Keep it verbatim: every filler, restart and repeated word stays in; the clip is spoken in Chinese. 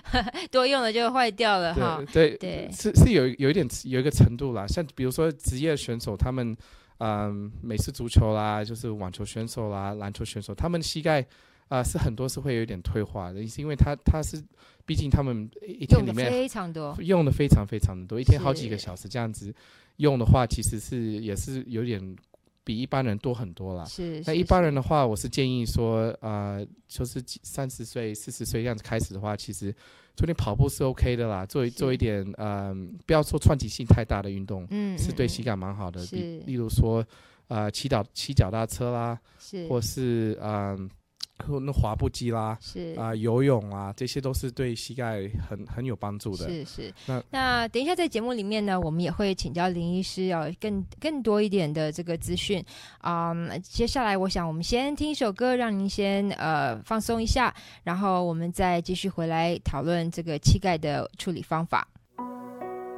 多用了就坏掉了哈。 对 对, 对，是是有有一点有一个程度啦，像比如说职业选手，他们嗯美式足球啦，就是网球选手啦、篮球选手，他们膝盖啊、呃、是很多是会有点退化的，是因为他他是毕竟他们一天里面用的非常多， 用的非常非常的多，一天好几个小时这样子用的话，其实是也是有点比一般人多很多啦。 是， 那一般人的话，我是建议说，呃，就是三十岁、四十岁这样子开始的话，其实做点跑步是 OK 的啦，做做一点，嗯、呃，不要做串起性太大的运动，嗯，是对膝盖蛮好的。比例如说，呃，骑脚骑脚踏车啦，是，或是嗯。呃那滑步机啦，是啊、呃，游泳啊，这些都是对膝盖很很有帮助的。 是是。那那等一下在节目里面呢，我们也会请教林医师要更更多一点的这个资讯啊、嗯。接下来我想我们先听一首歌，让您先呃放松一下，然后我们再继续回来讨论这个膝盖的处理方法。